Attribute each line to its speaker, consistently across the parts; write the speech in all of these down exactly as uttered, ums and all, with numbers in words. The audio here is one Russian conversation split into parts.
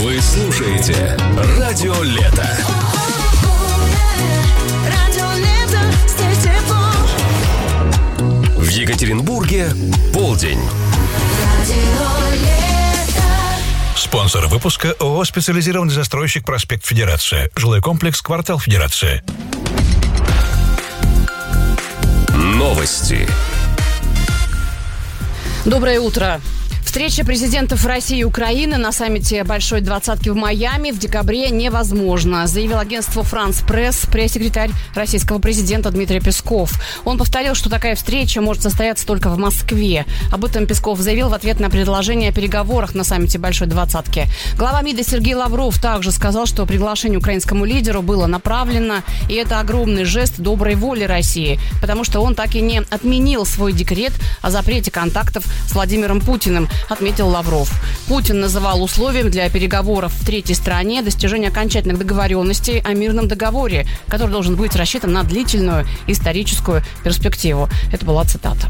Speaker 1: Вы слушаете Радио Лето. В Екатеринбурге полдень.
Speaker 2: Спонсор выпуска ООО «Специализированный застройщик Проспект Федерация». Жилой комплекс «Квартал Федерация».
Speaker 1: Новости.
Speaker 3: Доброе утро. Встреча президентов России и Украины на саммите Большой Двадцатки в Майами в декабре невозможна, заявил агентству «Франс Пресс» пресс-секретарь российского президента Дмитрий Песков. Он повторил, что такая встреча может состояться только в Москве. Об этом Песков заявил в ответ на предложение о переговорах на саммите Большой Двадцатки. Глава МИДа Сергей Лавров также сказал, что приглашение украинскому лидеру было направлено, и это огромный жест доброй воли России, потому что он так и не отменил свой декрет о запрете контактов с Владимиром Путиным, отметил Лавров. Путин называл условием для переговоров в третьей стране достижение окончательных договоренностей о мирном договоре, который должен быть рассчитан на длительную историческую перспективу. Это была цитата.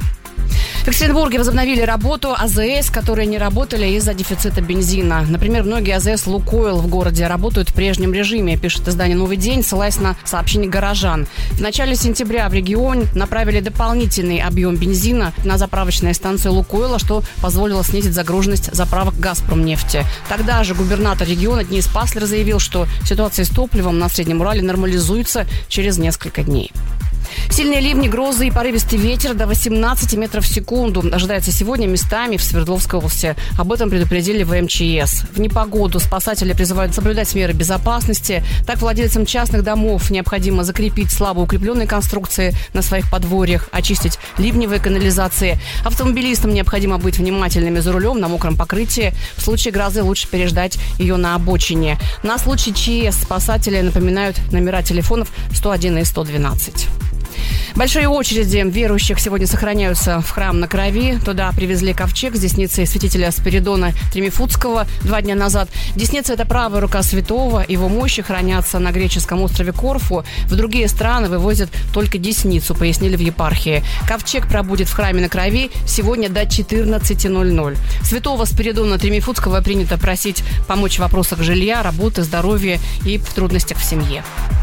Speaker 3: В Екатеринбурге возобновили работу АЗС, которые не работали из-за дефицита бензина. Например, многие АЗС «Лукойл» в городе работают в прежнем режиме, пишет издание «Новый день», ссылаясь на сообщение горожан. В начале сентября в регион направили дополнительный объем бензина на заправочные станции «Лукойла», что позволило снизить загруженность заправок «Газпромнефти». Тогда же губернатор региона Денис Паслер заявил, что ситуация с топливом на Среднем Урале нормализуется через несколько дней. Сильные ливни, грозы и порывистый ветер до восемнадцати метров в секунду ожидается сегодня местами в Свердловской области. Об этом предупредили в эм че эс. В непогоду спасатели призывают соблюдать меры безопасности. Так, владельцам частных домов необходимо закрепить слабо укрепленные конструкции на своих подворьях, очистить ливневые канализации. Автомобилистам необходимо быть внимательными за рулем на мокром покрытии. В случае грозы лучше переждать ее на обочине. На случай ЧС спасатели напоминают номера телефонов сто один и сто двенадцать. Большие очереди верующих сегодня сохраняются в храм на Крови. Туда привезли ковчег с десницей святителя Спиридона Тремифутского два дня назад. Десница – это правая рука святого. Его мощи хранятся на греческом острове Корфу. В другие страны вывозят только десницу, пояснили в епархии. Ковчег пробудет в храме на Крови сегодня до четырнадцати ноль-ноль. Святого Спиридона Тремифутского принято просить помочь в вопросах жилья, работы, здоровья и в трудностях в семье.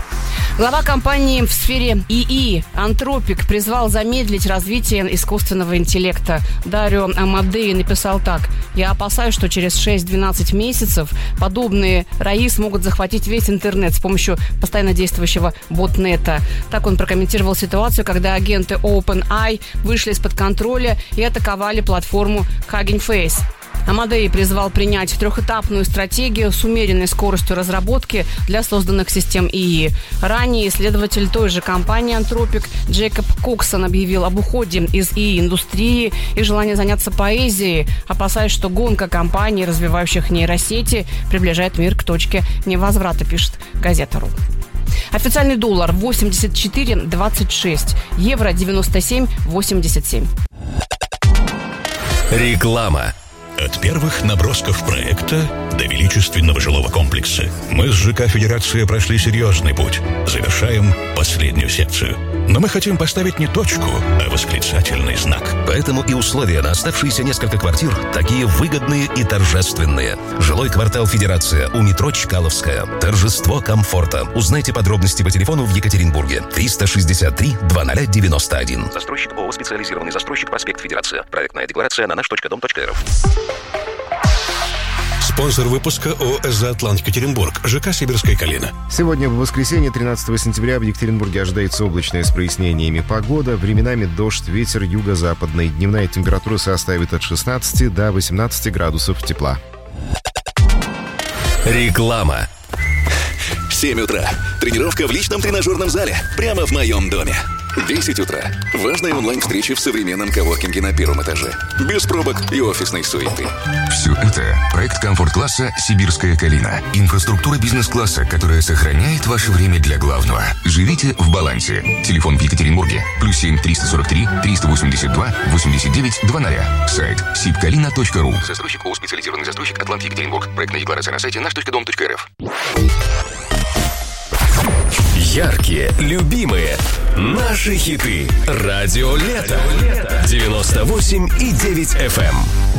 Speaker 3: Глава компании в сфере ИИ «Антропик» призвал замедлить развитие искусственного интеллекта. Дарио Амадей написал так: «Я опасаюсь, что через шесть-двенадцать месяцев подобные РАИ смогут захватить весь интернет с помощью постоянно действующего ботнета». Так он прокомментировал ситуацию, когда агенты OpenAI вышли из-под контроля и атаковали платформу Hugging Face. Амадей призвал принять трехэтапную стратегию с умеренной скоростью разработки для созданных систем ИИ. Ранее исследователь той же компании «Антропик» Джейкоб Коксон объявил об уходе из ИИ-индустрии и желании заняться поэзией, опасаясь, что гонка компаний, развивающих нейросети, приближает мир к точке невозврата, пишет газета.ру. Официальный доллар восемьдесят четыре двадцать шесть, евро девяносто семь восемьдесят семь.
Speaker 1: Реклама.
Speaker 2: От первых набросков проекта до величественного жилого комплекса мы с ЖК «Федерация» прошли серьезный путь. Завершаем последнюю секцию. Но мы хотим поставить не точку, а восклицательный знак.
Speaker 4: Поэтому и условия на оставшиеся несколько квартир такие выгодные и торжественные. Жилой квартал «Федерация» у метро Чкаловская. Торжество комфорта. Узнайте подробности по телефону в Екатеринбурге. триста шестьдесят три двадцать девяносто один.
Speaker 5: Застройщик ООО «Специализированный застройщик Проспект Федерация». Проектная декларация на наш точка дом точка эр эф.
Speaker 2: Спонсор выпуска ООО «Эзоатлант Екатеринбург», ЖК «Сибирская Калина».
Speaker 6: Сегодня, в воскресенье, тринадцатого сентября, в Екатеринбурге ожидается облачная с прояснениями погода. Временами дождь, ветер юго-западный. Дневная температура составит от шестнадцати до восемнадцати градусов тепла.
Speaker 1: Реклама.
Speaker 7: семь утра. Тренировка в личном тренажерном зале. Прямо в моем доме. десять утра. Важная онлайн-встреча в современном коворкинге на первом этаже. Без пробок и офисной суеты.
Speaker 8: Все это – проект комфорт-класса «Сибирская Калина». Инфраструктура бизнес-класса, которая сохраняет ваше время для главного. Живите в балансе. Телефон в Екатеринбурге. Плюс семь триста сорок три триста восемьдесят два восемьдесят девять двадцать. Сайт сибкалина точка ру.
Speaker 5: Застройщик ООО «Специализированный застройщик Атлант Екатеринбург». Проектная декларация на сайте наш точка дом точка эр эф.
Speaker 1: Яркие, любимые, наши хиты. Радио Лето. девяносто восемь и девять эф эм.